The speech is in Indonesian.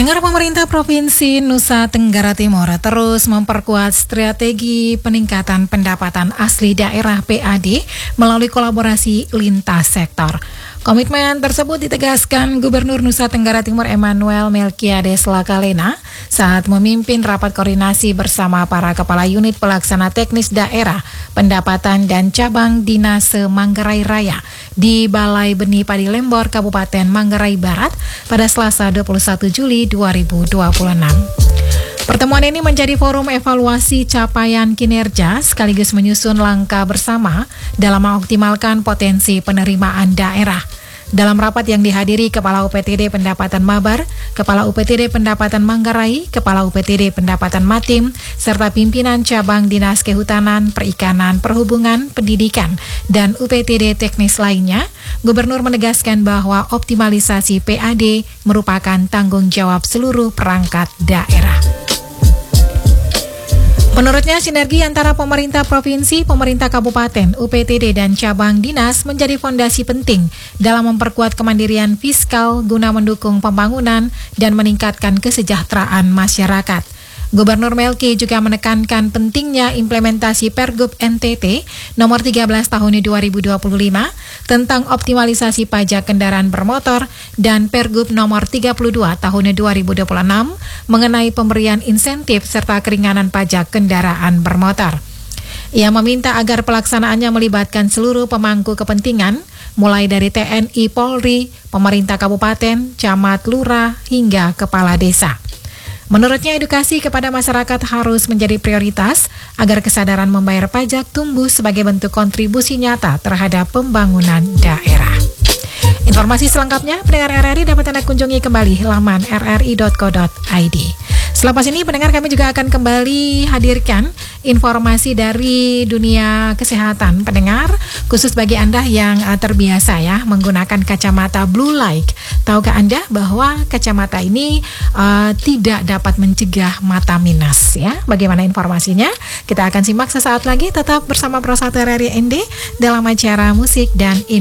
Pendengar, pemerintah Provinsi Nusa Tenggara Timur terus memperkuat strategi peningkatan pendapatan asli daerah PAD melalui kolaborasi lintas sektor. Komitmen tersebut ditegaskan Gubernur Nusa Tenggara Timur Emmanuel Melkiades Lakalena saat memimpin rapat koordinasi bersama para kepala unit pelaksana teknis daerah, pendapatan dan cabang Dinas Manggarai Raya di Balai Benih Padi Lembor, Kabupaten Manggarai Barat pada Selasa 21 Juli 2026. Pertemuan ini menjadi forum evaluasi capaian kinerja sekaligus menyusun langkah bersama dalam mengoptimalkan potensi penerimaan daerah. Dalam rapat yang dihadiri Kepala UPTD Pendapatan Mabar, Kepala UPTD Pendapatan Manggarai, Kepala UPTD Pendapatan Matim, serta pimpinan cabang Dinas Kehutanan, Perikanan, Perhubungan, Pendidikan, dan UPTD teknis lainnya, Gubernur menegaskan bahwa optimalisasi PAD merupakan tanggung jawab seluruh perangkat daerah. Menurutnya, sinergi antara pemerintah provinsi, pemerintah kabupaten, UPTD, dan cabang dinas menjadi fondasi penting dalam memperkuat kemandirian fiskal guna mendukung pembangunan dan meningkatkan kesejahteraan masyarakat. Gubernur Melki juga menekankan pentingnya implementasi Pergub NTT nomor 13 tahun 2025 tentang optimalisasi pajak kendaraan bermotor dan Pergub nomor 32 tahun 2026 mengenai pemberian insentif serta keringanan pajak kendaraan bermotor. Ia meminta agar pelaksanaannya melibatkan seluruh pemangku kepentingan, mulai dari TNI, Polri, pemerintah kabupaten, camat, lurah, hingga kepala desa. Menurutnya, edukasi kepada masyarakat harus menjadi prioritas agar kesadaran membayar pajak tumbuh sebagai bentuk kontribusi nyata terhadap pembangunan daerah. Informasi selengkapnya, pendengar RRI dapat Anda kunjungi kembali laman rri.co.id. Selepas ini, pendengar, kami juga akan kembali hadirkan informasi dari dunia kesehatan, pendengar, khusus bagi Anda yang terbiasa ya menggunakan kacamata blue light. Tahukah Anda bahwa kacamata ini tidak dapat mencegah mata minus ya? Bagaimana informasinya? Kita akan simak sesaat lagi, tetap bersama Pro 1 RRI ND dalam acara musik dan